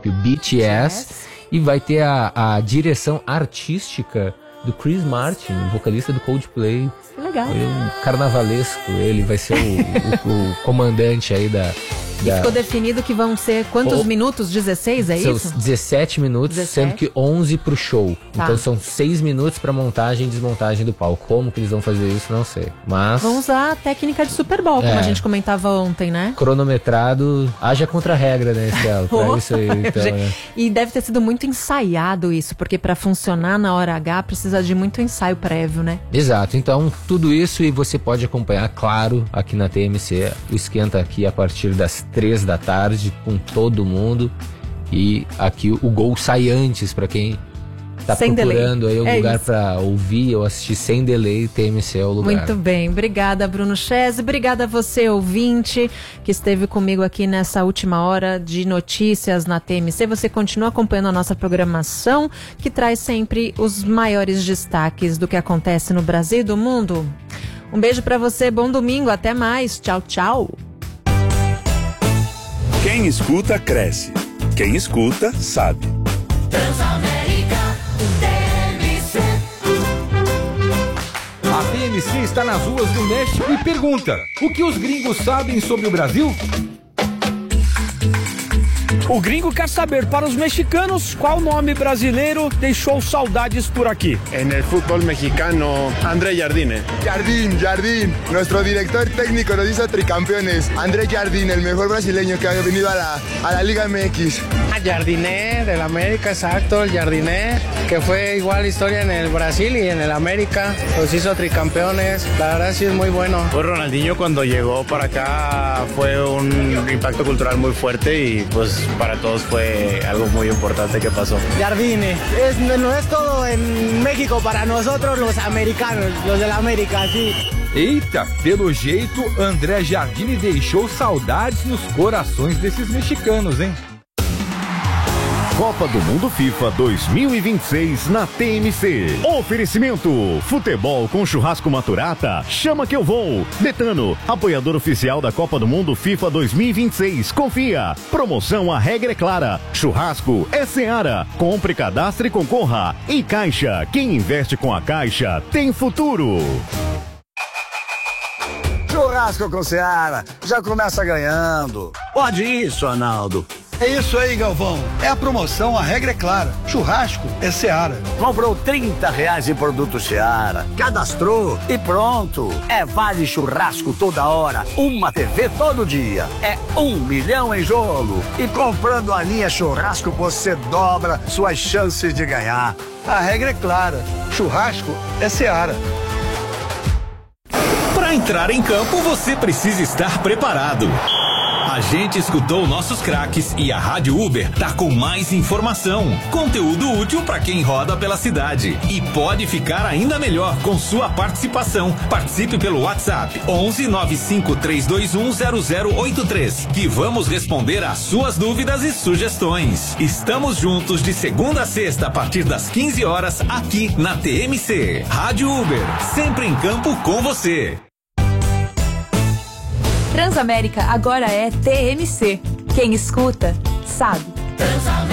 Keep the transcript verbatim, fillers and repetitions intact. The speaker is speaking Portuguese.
K-pop, o B T S, e vai ter a, a direção artística do Chris Martin, vocalista do Coldplay. Legal. Foi um carnavalesco, ele vai ser o, o, o comandante aí da... E ficou definido que vão ser quantos oh, minutos? dezesseis, é são isso? dezessete minutos, dezessete. Sendo que onze pro show. Tá. Então são seis minutos pra montagem e desmontagem do palco. Como que eles vão fazer isso, não sei. Mas... vão usar a técnica de Super Bowl, como é. a gente comentava ontem, né? Cronometrado, haja contra a regra, né, Estela? Pra isso aí, então, né? E deve ter sido muito ensaiado isso, porque pra funcionar na hora H precisa de muito ensaio prévio, né? Exato. Então, tudo isso, e você pode acompanhar, claro, aqui na T M C, o Esquenta aqui a partir das três da tarde, com todo mundo. E aqui o Gol sai antes, pra quem tá sem procurando delay. Aí um é lugar isso. Pra ouvir ou assistir sem delay, T M C é o lugar. Muito bem, obrigada Bruno Chese, obrigada a você ouvinte que esteve comigo aqui nessa última hora de notícias na T M C. Você continua acompanhando a nossa programação, que traz sempre os maiores destaques do que acontece no Brasil e do mundo. Um beijo pra você, bom domingo, até mais, tchau, tchau. Quem escuta, cresce. Quem escuta, sabe. Transamérica, T M C. A T M C está nas ruas do México e pergunta: o que os gringos sabem sobre o Brasil? O gringo quer saber para os mexicanos qual nome brasileiro deixou saudades por aqui. En el fútbol mexicano, André Jardine. Jardín, Jardín. Nuestro director técnico nos hizo tricampeones. André Jardín, el mejor brasileño que ha venido a la, a la Liga M X. Jardiné, del América, exacto, el Jardiné, que fue igual historia en el Brasil y en el América. Los hizo tricampeones. La verdad sí es muy bueno. Pues Ronaldinho cuando llegó para acá fue un impacto cultural muy fuerte y pues para todos fue algo muy importante que pasó. Jardine, es, no es todo en México para nosotros los americanos, los de la América, sí. Eita, pelo jeito, André Jardine deixou saudades nos corações desses mexicanos, hein? Copa do Mundo FIFA dois mil e vinte e seis na T M C. Oferecimento: futebol com churrasco Maturata. Chama que eu vou. Betano, apoiador oficial da Copa do Mundo FIFA dois mil e vinte e seis. Confia. Promoção, a regra é clara. Churrasco é Seara. Compre, cadastre e concorra. E Caixa, quem investe com a Caixa tem futuro. Churrasco com Seara já começa ganhando. Pode isso, Arnaldo. É isso aí, Galvão. É a promoção, a regra é clara. Churrasco é Seara. Comprou trinta reais em produto Seara, cadastrou e pronto. É vale churrasco toda hora, uma T V todo dia. É um milhão em jogo. E comprando a linha churrasco, você dobra suas chances de ganhar. A regra é clara. Churrasco é Seara. Para entrar em campo, você precisa estar preparado. A gente escutou nossos craques e a Rádio Uber tá com mais informação, conteúdo útil para quem roda pela cidade. E pode ficar ainda melhor com sua participação. Participe pelo WhatsApp onze nove cinco três dois um zero zero oito três, que vamos responder às suas dúvidas e sugestões. Estamos juntos de segunda a sexta a partir das quinze horas aqui na T M C. Rádio Uber, sempre em campo com você. Transamérica agora é T M C. Quem escuta, sabe.